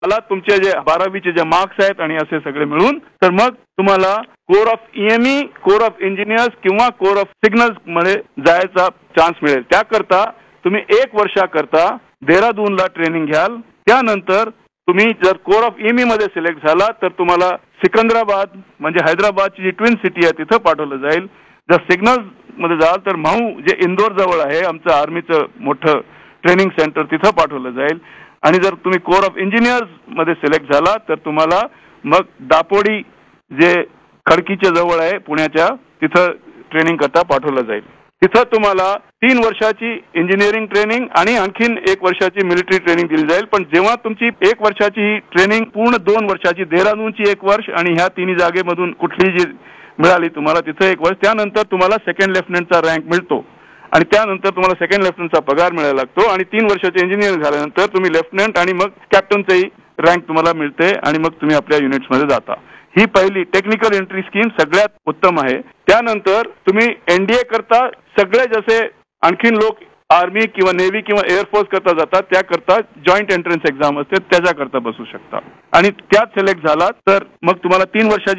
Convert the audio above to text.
मला तुमचे जे 12वीचे जे मार्क्स आहेत आणि असे सगळे मिळून तर मग तुम्हाला core of EME, core of engineers किंवा कोर ऑफ सिग्नल्स मध्ये जायचा चान्स मिळेल. त्याकरता तुम्ही 1 वर्षाकरता देहरादूनला ट्रेनिंग घ्याल. त्यानंतर तुम्ही जर कोर ऑफ ईएमई मध्ये सिलेक्ट झाला तर तुम्हाला सिकंदराबाद म्हणजे हैदराबादची जी ट्विन सिटी आहे तिथं पाठवलं जाईल. जर सिग्नल्स मध्ये जाल तर माहू जे इंदोर जवळ आहे आमचं आर्मीचं मोठं ट्रेनिंग सेंटर तिथं पाठवलं जाईल. आणि जर तुम्ही कोर ऑफ इंजिनियर्स मध्ये सिलेक्ट झाला तर तुम्हाला मग दापोडी जे खडकीच्या जवळ आहे पुण्याच्या तिथं ट्रेनिंग करता पाठवलं जाईल. तिथं तुम्हाला 3 वर्षाची इंजिनिअरिंग ट्रेनिंग आणि आणखीन 1 वर्षाची मिलिटरी ट्रेनिंग दिली जाईल. पण जेव्हा तुमची 1 वर्षाची ट्रेनिंग पूर्ण 2 वर्षाची, देहरादूनची 1 वर्ष आणि ह्या तिन्ही जागेमधून कुठली जी मिळाली तुम्हाला तिथं 1 वर्ष, त्यानंतर तुम्हाला सेकंड लेफ्टनंटचा रँक मिळतो आणि त्यानंतर तुम्हाला सेकंड लेफ्टनंटचा पगार मिळायला लागतो आणि 3 वर्षाचे इंजिनिअरिंग झाल्यानंतर तुम्ही लेफ्टनंट आणि मग कॅप्टनचंही रँक तुम्हाला मिळते आणि मग तुम्ही आपल्या युनिट्समध्ये जाता. ही पहिली टेक्निकल एंट्री स्कीम सगळ्यात उत्तम आहे. त्यानंतर तुम्ही एनडीए करता सगळे जसे आणखीन लोक आर्मी किंवा नेव्ही किंवा एअरफोर्स करता जातात त्याकरता जॉईंट एंट्रन्स एक्झाम असते त्याच्याकरता बसू शकता आणि त्यात सिलेक्ट झाला तर मग तुम्हाला 3 वर्षाची